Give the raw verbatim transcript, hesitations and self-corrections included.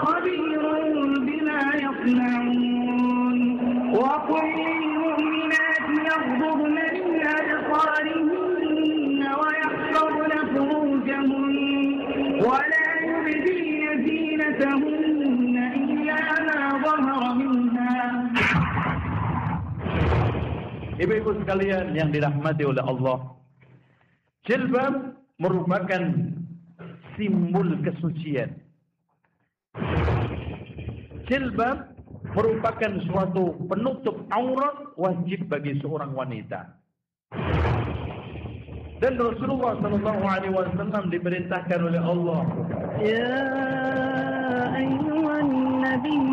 خبير بما يصنعون وقل للمؤمنات يغضضن من أبصارهن ويحفظن فروجهن ولا يبدين زينتهن إلا ما ظهر منها. Ibu-ibu sekalian yang dirahmati oleh Allah, jilbab merupakan simbol kesucian. Jilbab merupakan suatu penutup aurat wajib bagi seorang wanita. Dan Rasulullah sallallahu alaihi wasallam diperintahkan oleh Allah, Ya ayyuhan nabi